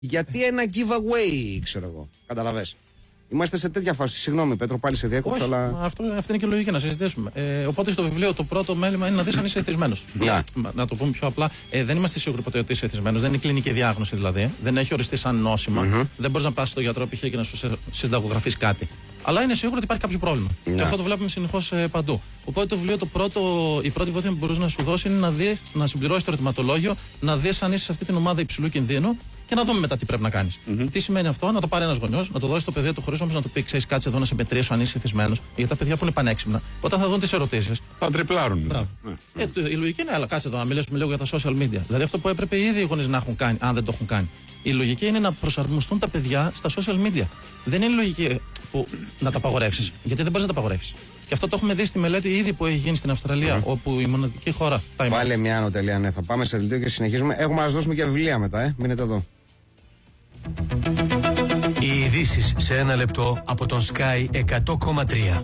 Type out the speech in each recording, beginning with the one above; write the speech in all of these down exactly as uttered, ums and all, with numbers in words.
Γιατί ένα giveaway, ξέρω εγώ. Καταλαβες. Είμαστε σε τέτοια φάση. Συγγνώμη, Πέτρο, πάλι σε διέκοψα. Αλλά... Αυτό, αυτή είναι και λογική να συζητήσουμε. Ε, οπότε στο βιβλίο το πρώτο μέλημα είναι να δεις αν είσαι εθισμένος. Να. Να το πούμε πιο απλά. Ε, δεν είμαστε σίγουροι ποτέ ότι είσαι εθισμένος. Δεν είναι κλινική διάγνωση δηλαδή. Δεν έχει οριστεί σαν νόσημα. Mm-hmm. Δεν μπορείς να πας στον γιατρό π.χ. και να σου συνταγογραφείς κάτι. Αλλά είναι σίγουρο ότι υπάρχει κάποιο πρόβλημα. Yeah. Και αυτό το βλέπουμε συνεχώς ε, παντού. Οπότε το βιβλίο, το πρώτο, η πρώτη βοήθεια που μπορούσε να σου δώσει είναι να, δεις, να συμπληρώσεις το ερωτηματολόγιο, να δεις αν είσαι σε αυτή την ομάδα υψηλού κινδύνου και να δούμε μετά τι πρέπει να κάνεις. Mm-hmm. Τι σημαίνει αυτό, να το πάρει ένας γονιός, να το δώσει στο παιδί του χωρίς όμως να του πει: ξέρεις, κάτσε εδώ να σε μετρήσω αν είσαι εθισμένος. Γιατί τα παιδιά που είναι πανέξυπνα, όταν θα δουν τις ερωτήσεις. Θα τριπλάρουν. Ναι. Ε, η λογική είναι, αλλά κάτσε εδώ να μιλήσουμε λίγο για τα social media. Δηλαδή αυτό που έπρεπε ήδη οι γονείς να έχουν κάνει, αν δεν το έχουν κάνει. Η λογική είναι να προσαρμοστούν τα παιδιά στα social media. Δεν είναι λογική που να τα απαγορεύσεις, γιατί δεν μπορείς να τα απαγορεύσεις. Και αυτό το έχουμε δει στη μελέτη ήδη που έχει γίνει στην Αυστραλία, mm-hmm. όπου η μοναδική χώρα. Βάλε μια ανωτελεία, ναι. Θα πάμε σε δελτίο και συνεχίζουμε. Έχουμε να σας δώσουμε και βιβλία μετά, ε. Μείνετε εδώ. Οι ειδήσεις σε ένα λεπτό από τον Sky εκατό κόμμα τρία.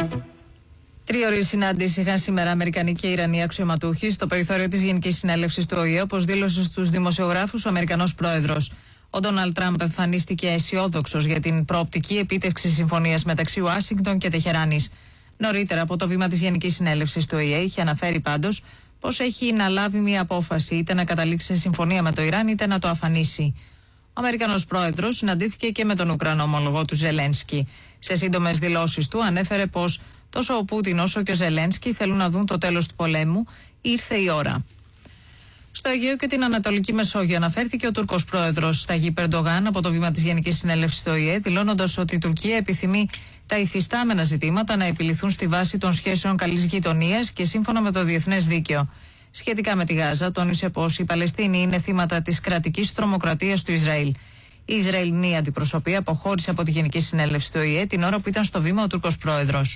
Τρίωρη συνάντηση είχαν σήμερα Αμερικανοί και Ιρανοί αξιωματούχοι στο περιθώριο της Γενικής Συνέλευσης του Ο Η Ε, όπως δήλωσε στους δημοσιογράφους ο Αμερικανός πρόεδρος. Ο Ντόναλντ Τραμπ εμφανίστηκε αισιόδοξος για την προοπτική επίτευξη συμφωνίας μεταξύ Ουάσιγκτον και Τεχεράνης. Νωρίτερα από το βήμα της Γενικής Συνέλευσης του Ο Η Ε είχε αναφέρει πάντως πως έχει να λάβει μια απόφαση είτε να καταλήξει σε συμφωνία με το Ιράν είτε να το αφανίσει. Ο Αμερικανός πρόεδρος συναντήθηκε και με τον Ουκρανό ομολογό του Ζελένσκι. Σε σύντομες δηλώσεις του ανέφερε πως τόσο ο Πούτιν όσο και ο Ζελένσκι θέλουν να δουν το τέλος του πολέμου. Ήρθε η ώρα. Στο Αιγαίο και την Ανατολική Μεσόγειο αναφέρθηκε ο Τούρκος πρόεδρος Ταγίπ Ερντογάν από το βήμα της Γενικής Συνέλευσης του Ο Η Ε, δηλώνοντας ότι η Τουρκία επιθυμεί τα υφιστάμενα ζητήματα να επιληθούν στη βάση των σχέσεων καλής γειτονίας και σύμφωνα με το διεθνές δίκαιο. Σχετικά με τη Γάζα, τόνισε πως οι Παλαιστίνοι είναι θύματα της κρατικής τρομοκρατίας του Ισραήλ. Η Ισραηλινή αντιπροσωπεία αποχώρησε από τη Γενική Συνέλευση του Ο Η Ε την ώρα που ήταν στο βήμα ο Τούρκος πρόεδρος.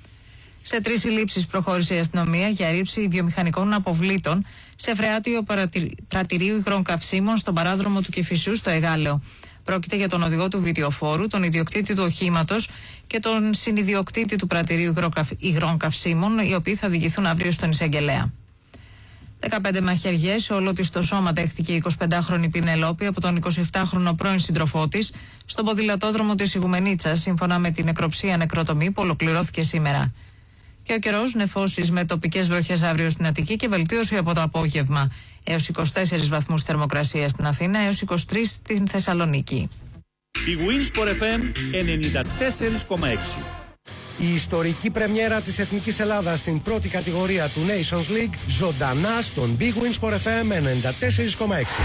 Σε τρεις συλλήψεις προχώρησε η αστυνομία για ρήψη βιομηχανικών αποβλήτων σε φρεάτιο πρατηρίου υγρών καυσίμων στον παράδρομο του Κηφισού στο Εγάλεο. Πρόκειται για τον οδηγό του βιτιοφόρου, τον ιδιοκτήτη του οχήματος και τον συνιδιοκτήτη του πρατηρίου υγρών καυσίμων, οι οποίοι θα διηγηθούν αύριο στον εισαγγελέα. δεκαπέντε μαχαιριές σε όλο της το σώμα δέχτηκε η εικοσιπεντάχρονη Πινελόπη από τον εικοσιεπτάχρονο πρώην σύντροφό της στον ποδηλατόδρομο της Ιγουμενίτσας, σύμφωνα με την νεκροψία νεκροτομή που ολοκληρώθηκε σήμερα. Και ο καιρός, νεφώσεις με τοπικές βροχές αύριο στην Αττική και βελτίωση από το απόγευμα. Έως είκοσι τέσσερις βαθμούς θερμοκρασία στην Αθήνα, έως είκοσι τρεις στην Θεσσαλονίκη. Η Winsport εφ εμ ενενήντα τέσσερα κόμμα έξι. Η ιστορική πρεμιέρα της Εθνικής Ελλάδας στην πρώτη κατηγορία του Nations League ζωντανά στον Big Winsport εφ εμ ενενήντα τέσσερα κόμμα έξι.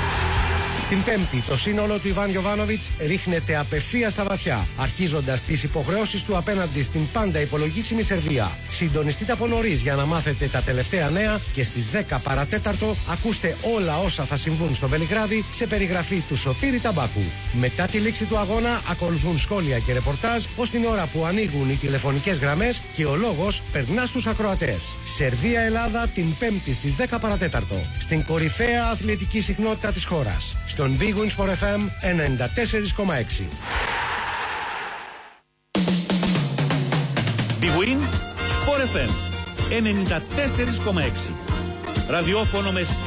Την Πέμπτη, το σύνολο του Ιβάν Γιοβάνοβιτς ρίχνεται απευθείας στα βαθιά, αρχίζοντας τις υποχρεώσεις του απέναντι στην πάντα υπολογίσιμη Σερβία. Συντονιστείτε από νωρίς για να μάθετε τα τελευταία νέα και στις δέκα παρατέταρτο ακούστε όλα όσα θα συμβούν στο Βελιγράδι σε περιγραφή του Σωτήρη Ταμπάκου. Μετά τη λήξη του αγώνα ακολουθούν σχόλια και ρεπορτάζ ως την ώρα που ανοίγουν οι τηλεφωνικές γραμμές και ο λόγος περνά στους ακροατές. Σερβία-Ελλάδα την Πέμπτη στις δέκα παρατέταρτο στην κορυφαία αθλητική συχνότητα της χώρας. Στον Big Wins for εφ εμ ενενήντα τέσσερα κόμμα έξι. Big Win Sport εφ εμ ενενήντα τέσσερα κόμμα έξι. Ραδιόφωνο με